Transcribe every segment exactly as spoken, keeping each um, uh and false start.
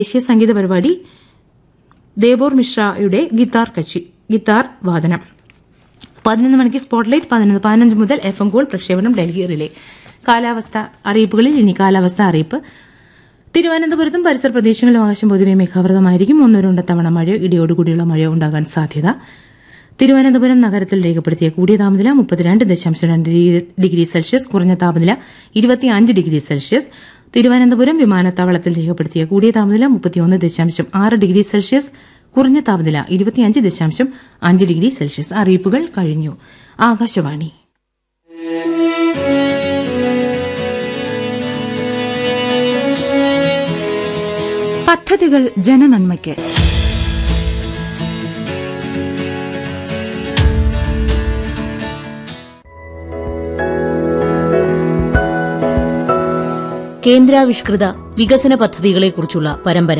ദേശീയ സംഗീത പരിപാടി ദേബോർ മിശ്രയുടെ guitar കച്ചി guitar വാദനം. പതിനൊന്ന് മണിക്ക് സ്പോട്ട്ലൈറ്റ്, പതിനൊന്ന് പതിനഞ്ച് മുതൽ എഫ് എം ഗോൾഡ് പ്രക്ഷേപണം ഡൽഹി റിലേ. കാലാവസ്ഥ അറിയിപ്പുകളിൽ ഇനി കാലാവസ്ഥ അറിയിപ്പ്. തിരുവനന്തപുരത്തും പരിസര പ്രദേശങ്ങളിലും ആകാശം പൊതുവെ മേഘാവൃതമായിരിക്കും. ഒന്നോ രണ്ടോ തവണ മഴയോ ഇടിയോടുകൂടിയുള്ള മഴയോ ഉണ്ടാകാൻ സാധ്യത. തിരുവനന്തപുരം നഗരത്തിൽ രേഖപ്പെടുത്തിയ കൂടിയ താപനില മുപ്പത്തിരണ്ട് ദശാംശം രണ്ട് ഡിഗ്രി സെൽഷ്യസ്, കുറഞ്ഞ താപനില ഇരുപത്തിയഞ്ച് ഡിഗ്രി സെൽഷ്യസ്. തിരുവനന്തപുരം വിമാനത്താവളത്തിൽ രേഖപ്പെടുത്തിയ കൂടിയ താപനില മുപ്പത്തിയൊന്ന് ദശാംശം ആറ് ഡിഗ്രി സെൽഷ്യസ്, കുറഞ്ഞ താപനില ഇരുപത്തിയഞ്ച് ദശാംശം അഞ്ച് ഡിഗ്രി സെൽഷ്യസ്. അറിയിപ്പുകൾ കഴിഞ്ഞു. ആകാശവാണി. പദ്ധതികൾ ജനനന്മയ്ക്ക്. കേന്ദ്രാവിഷ്കൃത വികസന പദ്ധതികളെക്കുറിച്ചുള്ള പരമ്പര.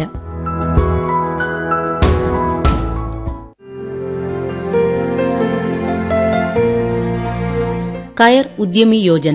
കയർ ഉദ്യമി യോജന.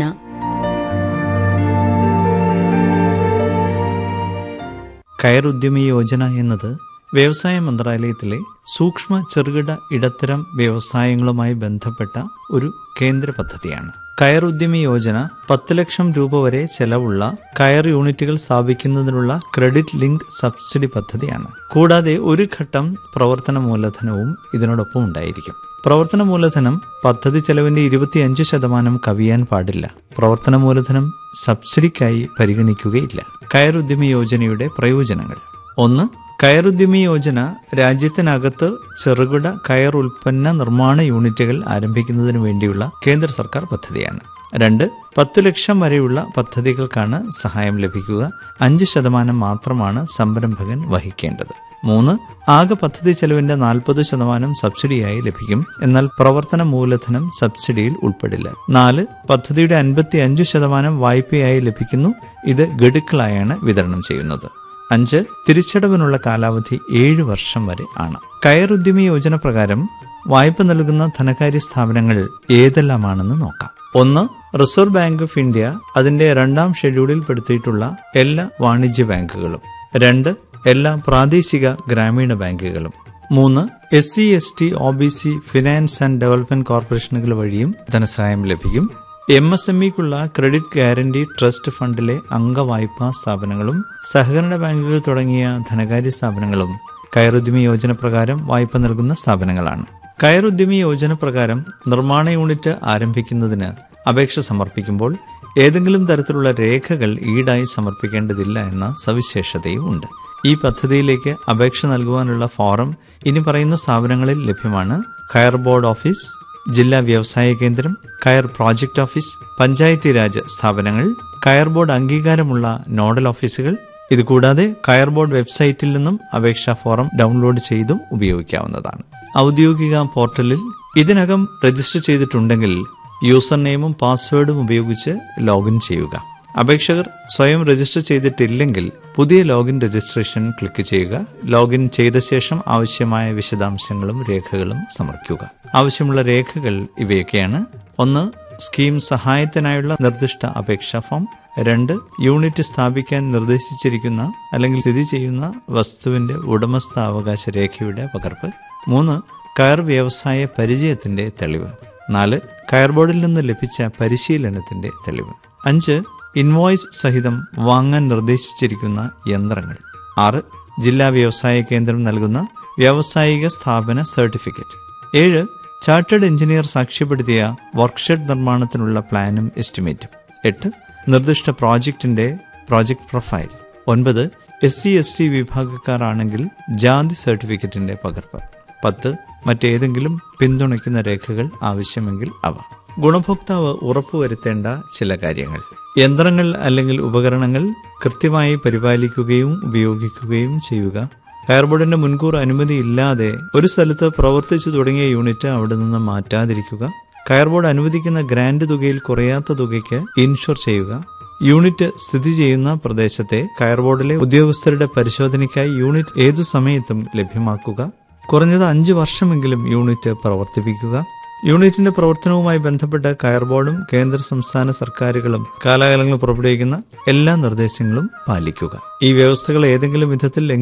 കയർ ഉദ്യമി യോജന എന്നത് വ്യവസായ മന്ത്രാലയത്തിലെ സൂക്ഷ്മ ചെറുകിട ഇടത്തരം വ്യവസായങ്ങളുമായി ബന്ധപ്പെട്ട ഒരു കേന്ദ്ര പദ്ധതിയാണ്. കയർ ഉദ്യമി യോജന പത്ത് ലക്ഷം രൂപ വരെ ചെലവുള്ള കയർ യൂണിറ്റുകൾ സ്ഥാപിക്കുന്നതിനുള്ള ക്രെഡിറ്റ് ലിങ്ക്ഡ് സബ്സിഡി പദ്ധതിയാണ്. കൂടാതെ ഒരു ഘട്ടം പ്രവർത്തന മൂലധനവും ഇതിനോടൊപ്പം ഉണ്ടായിരിക്കും. പ്രവർത്തന മൂലധനം പദ്ധതി ചെലവിന്റെ ഇരുപത്തിയഞ്ച് ശതമാനം കവിയാൻ പാടില്ല. പ്രവർത്തന മൂലധനം സബ്സിഡിക്കായി പരിഗണിക്കുകയില്ല. കയർ ഉദ്യമി യോജനയുടെ പ്രയോജനങ്ങൾ: ഒന്ന്, കയർ ഉദ്യമി യോജന രാജ്യത്തിനകത്ത് ചെറുകിട കയർ ഉൽപ്പന്ന നിർമ്മാണ യൂണിറ്റുകൾ ആരംഭിക്കുന്നതിന് വേണ്ടിയുള്ള കേന്ദ്ര സർക്കാർ പദ്ധതിയാണ്. രണ്ട്, പത്തു ലക്ഷം വരെയുള്ള പദ്ധതികൾക്കാണ് സഹായം ലഭിക്കുക. അഞ്ച് ശതമാനം മാത്രമാണ് സംരംഭകൻ വഹിക്കേണ്ടത്. മൂന്ന്, ആകെ പദ്ധതി ചെലവിന്റെ നാൽപ്പത് ശതമാനം സബ്സിഡിയായി ലഭിക്കും. എന്നാൽ പ്രവർത്തന മൂലധനം സബ്സിഡിയിൽ ഉൾപ്പെടില്ല. നാല്, പദ്ധതിയുടെ അൻപത്തി അഞ്ച് ശതമാനം വായ്പയായി ലഭിക്കുന്നു. ഇത് ഗഡുക്കളായാണ് വിതരണം ചെയ്യുന്നത്. അഞ്ച്, തിരിച്ചടവിനുള്ള കാലാവധി ഏഴ് വർഷം വരെ ആണ്. കയർ ഉദ്യമി യോജന പ്രകാരം വായ്പ നൽകുന്ന ധനകാര്യ സ്ഥാപനങ്ങൾ ഏതെല്ലാമാണെന്ന് നോക്കാം. ഒന്ന്, റിസർവ് ബാങ്ക് ഓഫ് ഇന്ത്യ അതിന്റെ രണ്ടാം ഷെഡ്യൂളിൽ പെടുത്തിയിട്ടുള്ള എല്ലാ വാണിജ്യ ബാങ്കുകളും. രണ്ട്, എല്ലാ പ്രാദേശിക ഗ്രാമീണ ബാങ്കുകളും. മൂന്ന്, S C S T O B C finance and development കോർപ്പറേഷനുകൾ വഴിയും ധനസഹായം ലഭിക്കും. M S M ഇക്കുള്ള credit guarantee trust ഫണ്ടിലെ അംഗവായ്പാ സ്ഥാപനങ്ങളും സഹകരണ ബാങ്കുകൾ തുടങ്ങിയ ധനകാര്യ സ്ഥാപനങ്ങളും കയറുദ്യമി യോജന പ്രകാരം വായ്പ നൽകുന്ന സ്ഥാപനങ്ങളാണ്. കയറുദ്യമി യോജന പ്രകാരം നിർമ്മാണ യൂണിറ്റ് ആരംഭിക്കുന്നതിന് അപേക്ഷ സമർപ്പിക്കുമ്പോൾ ഏതെങ്കിലും തരത്തിലുള്ള രേഖകൾ ഈടായി സമർപ്പിക്കേണ്ടതില്ല എന്ന സവിശേഷതയും ഉണ്ട്. ഈ പദ്ധതിയിലേക്ക് അപേക്ഷ നൽകുവാനുള്ള ഫോറം ഇനി പറയുന്ന സ്ഥാപനങ്ങളിൽ ലഭ്യമാണ്: കയർ ബോർഡ് ഓഫീസ്, ജില്ലാ വ്യവസായ കേന്ദ്രം, കയർ പ്രോജക്ട് ഓഫീസ്, പഞ്ചായത്തി രാജ് സ്ഥാപനങ്ങൾ, കയർ ബോർഡ് അംഗീകാരമുള്ള നോഡൽ ഓഫീസുകൾ. ഇതുകൂടാതെ കയർ ബോർഡ് വെബ്സൈറ്റിൽ നിന്നും അപേക്ഷാ ഫോറം ഡൗൺലോഡ് ചെയ്തും ഉപയോഗിക്കാവുന്നതാണ്. ഔദ്യോഗിക പോർട്ടലിൽ ഇതിനകം രജിസ്റ്റർ ചെയ്തിട്ടുണ്ടെങ്കിൽ യൂസർ നെയിമും പാസ്വേഡും ഉപയോഗിച്ച് ലോഗിൻ ചെയ്യുക. അപേക്ഷകർ സ്വയം രജിസ്റ്റർ ചെയ്തിട്ടില്ലെങ്കിൽ പുതിയ ലോഗിൻ രജിസ്ട്രേഷൻ ക്ലിക്ക് ചെയ്യുക. ലോഗിൻ ചെയ്ത ശേഷം ആവശ്യമായ വിശദാംശങ്ങളും രേഖകളും സമർപ്പിക്കുക. ആവശ്യമുള്ള രേഖകൾ ഇവയൊക്കെയാണ്: ഒന്ന്, സ്കീം സഹായത്തിനായുള്ള നിർദ്ദിഷ്ട അപേക്ഷാ ഫോം. രണ്ട്, യൂണിറ്റ് സ്ഥാപിക്കാൻ നിർദ്ദേശിച്ചിരിക്കുന്ന അല്ലെങ്കിൽ സ്ഥിതി ചെയ്യുന്ന വസ്തുവിന്റെ ഉടമസ്ഥാവകാശ രേഖയുടെ പകർപ്പ്. മൂന്ന്, കയർ വ്യവസായ പരിചയത്തിന്റെ തെളിവ്. നാല്, കയർ ബോർഡിൽ നിന്ന് ലഭിച്ച പരിശീലനത്തിന്റെ തെളിവ്. അഞ്ച്, ഇൻവോയ്സ് സഹിതം വാങ്ങാൻ നിർദ്ദേശിച്ചിരിക്കുന്ന യന്ത്രങ്ങൾ. ആറ്, ജില്ലാ വ്യവസായ കേന്ദ്രം നൽകുന്ന വ്യാവസായിക സ്ഥാപന സർട്ടിഫിക്കറ്റ്. ഏഴ്, ചാർട്ടേഡ് എഞ്ചിനീയർ സാക്ഷ്യപ്പെടുത്തിയ വർക്ക്ഷെഡ് നിർമ്മാണത്തിനുള്ള പ്ലാനും എസ്റ്റിമേറ്റും. എട്ട്, നിർദ്ദിഷ്ട പ്രോജക്റ്റിന്റെ പ്രോജക്ട് പ്രൊഫൈൽ. ഒൻപത്, എസ് സി എസ് ടി വിഭാഗക്കാർ ആണെങ്കിൽ ജാതി സർട്ടിഫിക്കറ്റിന്റെ പകർപ്പ്. പത്ത്, മറ്റേതെങ്കിലും പിന്തുണയ്ക്കുന്ന രേഖകൾ ആവശ്യമെങ്കിൽ അവ. ഗുണഭോക്താവ് ഉറപ്പുവരുത്തേണ്ട ചില കാര്യങ്ങൾ: യന്ത്രങ്ങൾ അല്ലെങ്കിൽ ഉപകരണങ്ങൾ കൃത്യമായി പരിപാലിക്കുകയും ഉപയോഗിക്കുകയും ചെയ്യുക. കയർ ബോർഡിന്റെ മുൻകൂർ അനുമതി ഇല്ലാതെ ഒരു സ്ഥലത്ത് പ്രവർത്തിച്ചു തുടങ്ങിയ യൂണിറ്റ് അവിടെ നിന്ന് മാറ്റാതിരിക്കുക. കയർ ബോർഡ് അനുവദിക്കുന്ന ഗ്രാന്റ് തുകയിൽ കുറയാത്ത തുകയ്ക്ക് ഇൻഷുർ ചെയ്യുക. യൂണിറ്റ് സ്ഥിതി ചെയ്യുന്ന പ്രദേശത്തെ കയർ ബോർഡിലെ ഉദ്യോഗസ്ഥരുടെ പരിശോധനയ്ക്കായി യൂണിറ്റ് ഏതു സമയത്തും ലഭ്യമാക്കുക. കുറഞ്ഞത് അഞ്ചു വർഷമെങ്കിലും യൂണിറ്റ് പ്രവർത്തിപ്പിക്കുക. യൂണിറ്റിന്റെ പ്രവർത്തനവുമായി ബന്ധപ്പെട്ട കയർ ബോർഡും കേന്ദ്ര സംസ്ഥാന സർക്കാരുകളും കാലാകാലങ്ങളിൽ പുറപ്പെടുവിക്കുന്ന എല്ലാ നിർദ്ദേശങ്ങളും പാലിക്കുക. ഈ വ്യവസ്ഥകൾ ഏതെങ്കിലും വിധത്തിൽ